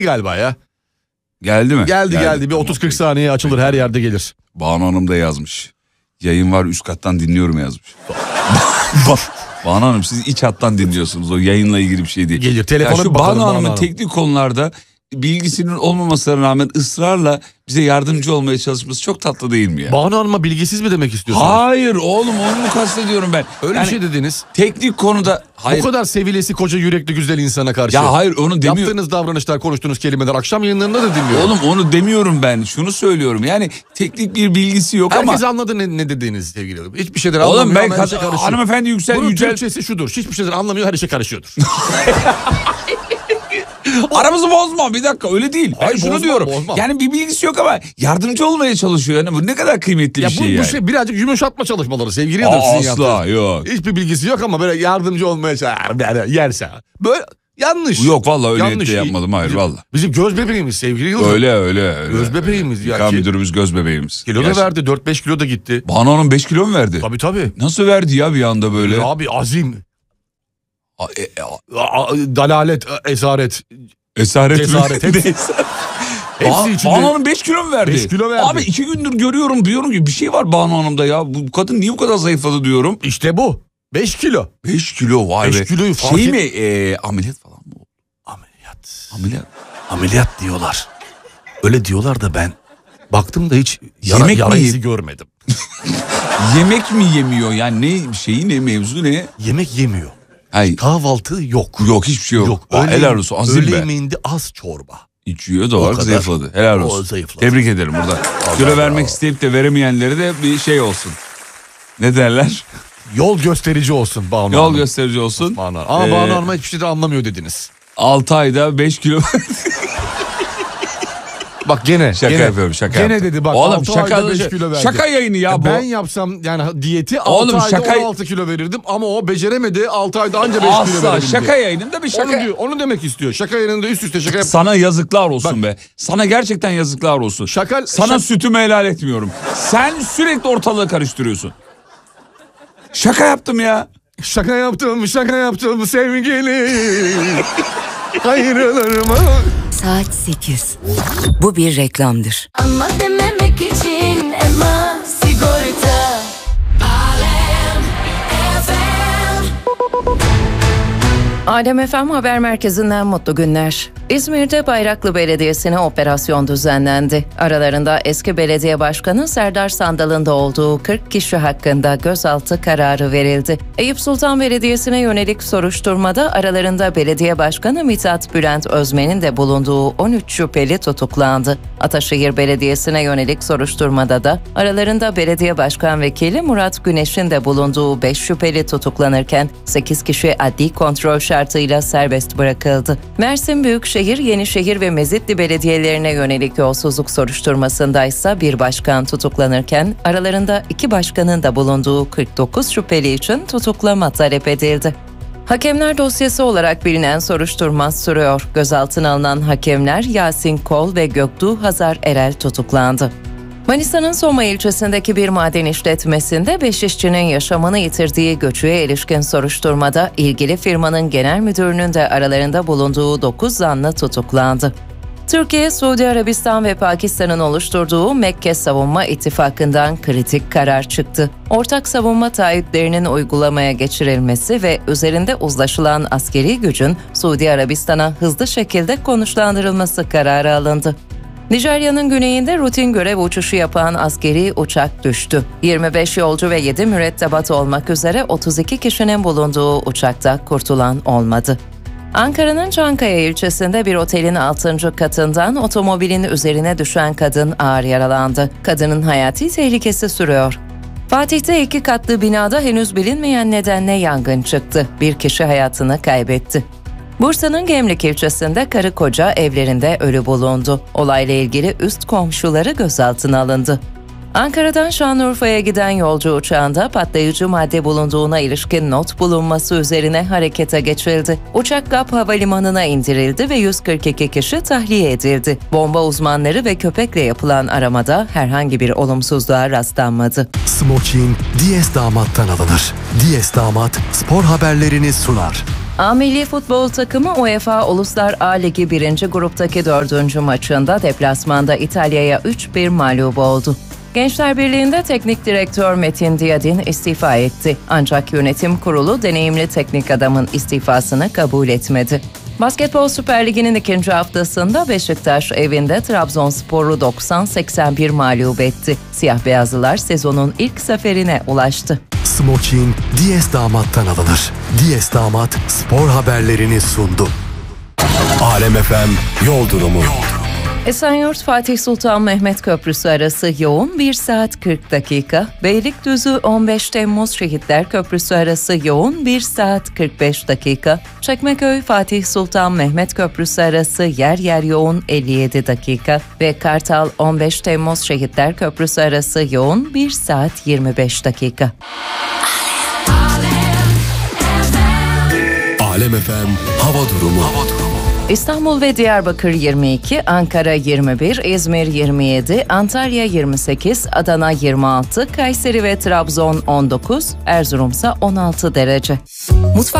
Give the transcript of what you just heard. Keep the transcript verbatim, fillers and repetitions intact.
galiba ya. Geldi mi? Geldi geldi, geldi. Bir otuz kırk saniye açılır, her yerde gelir. Banu Hanım da yazmış. Yayın var üst kattan dinliyorum yazmış. Banu Hanım siz iç hattan dinliyorsunuz, o yayınla ilgili bir şey değil. Gelir telefona ya şu bakalım. Banu Hanım'ın teknik konularda bilgisinin olmamasına rağmen ısrarla bize yardımcı olmaya çalışması çok tatlı değil mi ya? Banu Hanım'a bilgisiz mi demek istiyorsunuz? Hayır oğlum, onu mu kastediyorum ben? Öyle yani, bir şey dediniz. Teknik konuda... Hayır. Bu kadar sevilesi koca yürekli güzel insana karşı. Ya hayır onu demiyorum. Yaptığınız davranışlar, konuştuğunuz kelimeler akşam yayınlarında da dinliyorum. Oğlum onu demiyorum ben. Şunu söylüyorum. Yani teknik bir bilgisi yok Herkes ama... Herkes anladı ne, ne dediğiniz sevgili hanım. Hiçbir şeyden anlamıyor. Oğlum ben kad- şey hanımefendi yüksel Bunun yücel... Türkçesi şudur. Hiçbir şeyden anlamıyor, her işe karışıyordur. Aramızı bozma, bir dakika öyle değil. Ben Hayır, şunu bozmam, diyorum. bozmam. Yani bir bilgisi yok ama yardımcı olmaya çalışıyor. Yani bu ne kadar kıymetli ya bir bu, şey bu yani. şey birazcık yumuşatma çalışmaları sevgili hanım sizin Asla yaptığınız. yok. Hiçbir bilgisi yok ama böyle yardımcı olmaya çalışıyor. Yerse. Böyle yanlış. Yok vallahi öyle yanlış. de yapmadım, hayır bizim, vallahi. Bizim göz bebeğimiz sevgili Yıldırım. Öyle öyle. öyle. Göz bebeğimiz ya. İK Ki, müdürümüz göz bebeğimiz. kilo da Gerçekten. verdi, dört beş kilo da gitti. Banu Hanım beş kilo mu verdi? Tabii tabii. Nasıl verdi ya bir anda böyle? Abi azim. A, e, a, A- a- dalalet, esaret. esaret. Cesaret, hepsi- Hepsi Hepsi içinde. Banu Hanım beş kilo mu verdi? beş kilo verdi. Abi iki gündür görüyorum, diyorum ki bir şey var Banu Hanım'da ya. Bu kadın niye bu kadar zayıfladı diyorum. İşte bu. beş kilo. beş kilo vay beş be. kiloyu fark Şey et- mi e, ameliyat falan mı oldu? Ameliyat. Ameliyat. Ameliyat diyorlar. Öyle diyorlar da ben baktım da hiç yara, Yemek yara mi izi ye- görmedim. Yemek mi yemiyor yani, ne şeyi ne, mevzu ne? Yemek yemiyor. Hayır. Kahvaltı yok. Yok hiçbir şey yok. Yok. Aa, Öğle, helal olsun, azim öğle be. yemeğinde az çorba. İçiyor da var, kadar. zayıfladı. Helal O olsun. zayıfladı. Tebrik ederim burada. Kilo vermek isteyip de veremeyenlere de bir şey olsun. Ne derler? Yol gösterici olsun Banu Yol Hanım. gösterici olsun. Banu Hanım. Ama Ee, Banu Hanım'a hiçbir şey de anlamıyor dediniz. altı ayda beş kilo. Bak gene. Şaka gene, yapıyorum, şaka Gene yaptım. dedi bak. Oğlum altı şaka, ayda beş kilo verdi. şaka yayını ya bu. Ben yapsam yani diyeti Oğlum altı ayda şaka- on altı kilo verirdim ama o beceremedi, altı ayda anca beş kilo Asla verebildi. şaka yayınında bir şaka. Onu, diyor, onu demek istiyor. Şaka yayınında üst üste şaka yap. Sana yazıklar olsun Bak. be. Sana gerçekten yazıklar olsun. Şaka- Sana şak- sütümü helal etmiyorum. Sen sürekli ortalığı karıştırıyorsun. Şaka yaptım ya. Şaka yaptım, şaka yaptım sevgili. Ayrılır mı? Saat sekiz. Bu bir reklamdır. Ama dememek için Ema Sigorta Alem F M. Alem F M Haber Merkezi'nden mutlu günler. İzmir'de Bayraklı Belediyesi'ne operasyon düzenlendi. Aralarında eski belediye başkanı Serdar Sandal'ın da olduğu kırk kişi hakkında gözaltı kararı verildi. Eyüp Sultan Belediyesi'ne yönelik soruşturmada aralarında belediye başkanı Mithat Bülent Özmen'in de bulunduğu on üç şüpheli tutuklandı. Ataşehir Belediyesi'ne yönelik soruşturmada da aralarında belediye başkan vekili Murat Güneş'in de bulunduğu beş şüpheli tutuklanırken sekiz kişi adli kontrol şartıyla serbest bırakıldı. Mersin Büyükşehir, Yenişehir ve Mezitli belediyelerine yönelik yolsuzluk soruşturmasında ise bir başkan tutuklanırken aralarında iki başkanın da bulunduğu kırk dokuz şüpheli için tutuklama talep edildi. Hakemler dosyası olarak bilinen soruşturma sürüyor. Gözaltına alınan hakemler Yasin Kol ve Göktuğ Hazar Erel tutuklandı. Manisa'nın Soma ilçesindeki bir maden işletmesinde beş işçinin yaşamını yitirdiği göçüğe ilişkin soruşturmada ilgili firmanın genel müdürünün de aralarında bulunduğu dokuz zanlı tutuklandı. Türkiye, Suudi Arabistan ve Pakistan'ın oluşturduğu Mekke Savunma İttifakı'ndan kritik karar çıktı. Ortak savunma taahhütlerinin uygulamaya geçirilmesi ve üzerinde uzlaşılan askeri gücün Suudi Arabistan'a hızlı şekilde konuşlandırılması kararı alındı. Nijerya'nın güneyinde rutin görev uçuşu yapan askeri uçak düştü. yirmi beş yolcu ve yedi mürettebat olmak üzere otuz iki kişinin bulunduğu uçakta kurtulan olmadı. Ankara'nın Çankaya ilçesinde bir otelin altıncı katından otomobilin üzerine düşen kadın ağır yaralandı. Kadının hayati tehlikesi sürüyor. Fatih'te iki katlı binada henüz bilinmeyen nedenle yangın çıktı. Bir kişi hayatını kaybetti. Bursa'nın Gemlik ilçesinde karı koca evlerinde ölü bulundu. Olayla ilgili üst komşuları gözaltına alındı. Ankara'dan Şanlıurfa'ya giden yolcu uçağında patlayıcı madde bulunduğuna ilişkin not bulunması üzerine harekete geçildi. Uçak Gap Havalimanı'na indirildi ve yüz kırk iki kişi tahliye edildi. Bomba uzmanları ve köpekle yapılan aramada herhangi bir olumsuzluğa rastlanmadı. Smoking Diyes Damat'tan alınır. Diyes Damat spor haberlerini sunar. A milli futbol takımı UEFA Uluslar A Ligi birinci gruptaki dördüncü maçında deplasmanda İtalya'ya üç bir mağlup oldu. Gençler Birliği'nde teknik direktör Metin Diyadin istifa etti. Ancak yönetim kurulu deneyimli teknik adamın istifasını kabul etmedi. Basketbol Süper Ligi'nin ikinci haftasında Beşiktaş evinde Trabzonspor'u doksan seksen bir mağlup etti. Siyah beyazlılar sezonun ilk zaferine ulaştı. Smoking Diyes Damat'tan alınır. Diyes Damat spor haberlerini sundu. Alem F M yol durumu. Esenyurt Fatih Sultan Mehmet Köprüsü arası yoğun bir saat kırk dakika, Beylikdüzü on beş Temmuz Şehitler Köprüsü arası yoğun bir saat kırk beş dakika, Çekmeköy Fatih Sultan Mehmet Köprüsü arası yer yer yoğun elli yedi dakika ve Kartal on beş Temmuz Şehitler Köprüsü arası yoğun bir saat yirmi beş dakika. Alem F M hava durumu. Hava durumu. İstanbul ve Diyarbakır yirmi iki, Ankara yirmi bir, İzmir yirmi yedi, Antalya yirmi sekiz, Adana yirmi altı, Kayseri ve Trabzon on dokuz, Erzurum'sa on altı derece. Mutfak